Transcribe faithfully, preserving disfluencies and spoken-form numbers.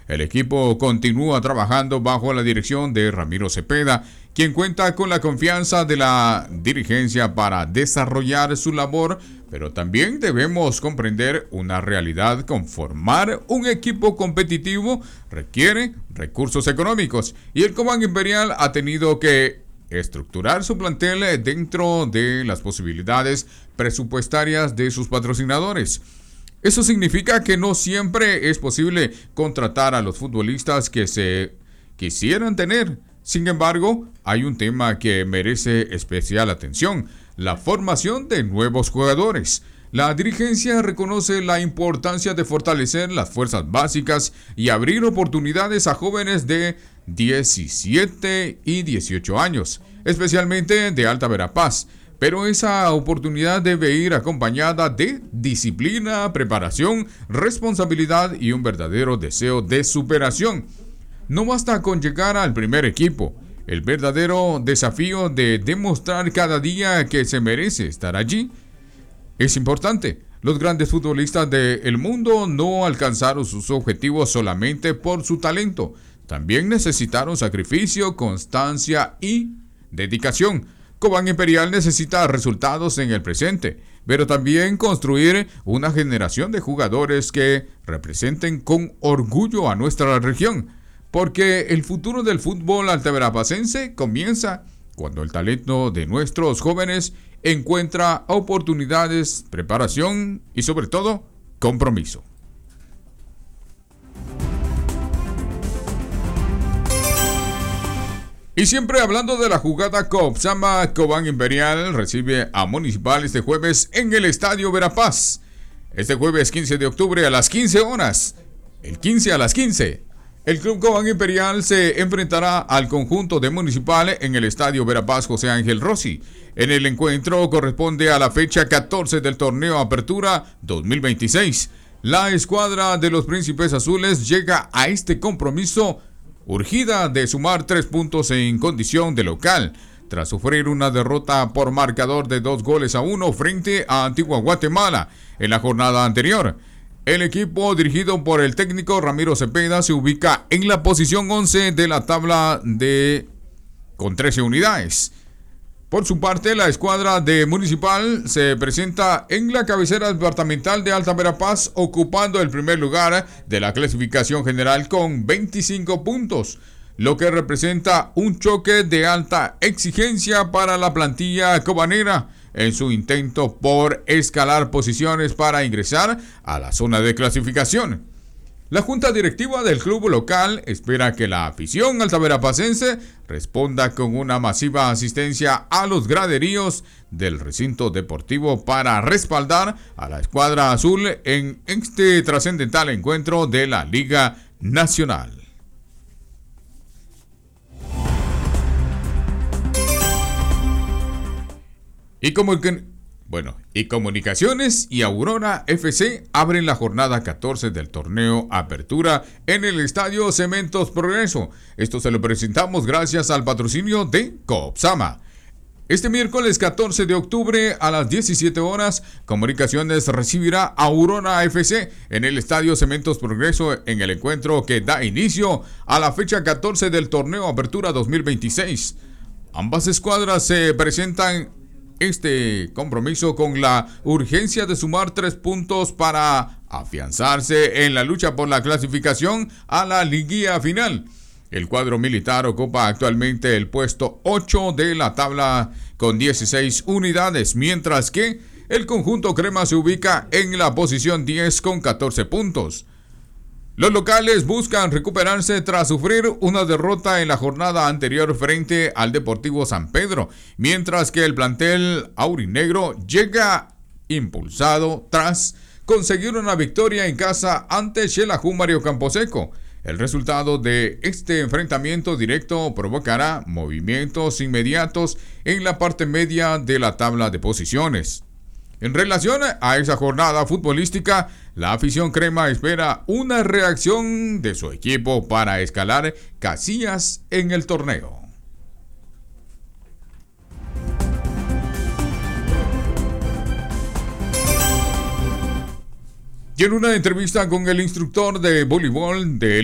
El equipo continúa trabajando bajo la dirección de Ramiro Cepeda, quien cuenta con la confianza de la dirigencia para desarrollar su labor, pero también debemos comprender una realidad: conformar un equipo competitivo requiere recursos económicos, y el Cobán Imperial ha tenido que estructurar su plantel dentro de las posibilidades presupuestarias de sus patrocinadores. Eso significa que no siempre es posible contratar a los futbolistas que se quisieran tener. Sin embargo, hay un tema que merece especial atención: la formación de nuevos jugadores. La dirigencia reconoce la importancia de fortalecer las fuerzas básicas y abrir oportunidades a jóvenes de diecisiete y dieciocho años, especialmente de Alta Verapaz. Pero esa oportunidad debe ir acompañada de disciplina, preparación, responsabilidad y un verdadero deseo de superación. No basta con llegar al primer equipo. El verdadero desafío de demostrar cada día que se merece estar allí es importante. Los grandes futbolistas del mundo no alcanzaron sus objetivos solamente por su talento. También necesitaron sacrificio, constancia y dedicación. Cobán Imperial necesita resultados en el presente, pero también construir una generación de jugadores que representen con orgullo a nuestra región, porque el futuro del fútbol altaverapacense comienza cuando el talento de nuestros jóvenes encuentra oportunidades, preparación y sobre todo compromiso. Y siempre hablando de la jugada Copsama, Cobán Imperial recibe a Municipal este jueves en el Estadio Verapaz. Este jueves quince de octubre a las quince horas. El quince a las quince. El Club Cobán Imperial se enfrentará al conjunto de Municipal en el Estadio Verapaz José Ángel Rossi. En el encuentro corresponde a la fecha catorce del torneo Apertura dos mil veintiséis. La escuadra de los Príncipes Azules llega a este compromiso urgida de sumar tres puntos en condición de local, tras sufrir una derrota por marcador de dos goles a uno frente a Antigua Guatemala en la jornada anterior. El equipo dirigido por el técnico Ramiro Cepeda se ubica en la posición once de la tabla de con trece unidades. Por su parte, la escuadra de Municipal se presenta en la cabecera departamental de Alta Verapaz, ocupando el primer lugar de la clasificación general con veinticinco puntos, lo que representa un choque de alta exigencia para la plantilla cobanera en su intento por escalar posiciones para ingresar a la zona de clasificación. La junta directiva del club local espera que la afición altaverapacense responda con una masiva asistencia a los graderíos del recinto deportivo para respaldar a la escuadra azul en este trascendental encuentro de la Liga Nacional. Y como que Bueno, y Comunicaciones y Aurora F C abren la jornada catorce del torneo Apertura en el Estadio Cementos Progreso. Esto se lo presentamos gracias al patrocinio de Copsama. Este miércoles catorce de octubre a las diecisiete horas, Comunicaciones recibirá a Aurora F C en el Estadio Cementos Progreso en el encuentro que da inicio a la fecha catorce del torneo Apertura dos mil veintiséis. Ambas escuadras se presentan este compromiso con la urgencia de sumar tres puntos para afianzarse en la lucha por la clasificación a la liguilla final. El cuadro militar ocupa actualmente el puesto ocho de la tabla con dieciséis unidades, mientras que el conjunto crema se ubica en la posición diez con catorce puntos. Los locales buscan recuperarse tras sufrir una derrota en la jornada anterior frente al Deportivo San Pedro, mientras que el plantel aurinegro llega impulsado tras conseguir una victoria en casa ante Xelajú Mario Camposeco. El resultado de este enfrentamiento directo provocará movimientos inmediatos en la parte media de la tabla de posiciones. En relación a esa jornada futbolística, la afición crema espera una reacción de su equipo para escalar casillas en el torneo. Y en una entrevista con el instructor de voleibol de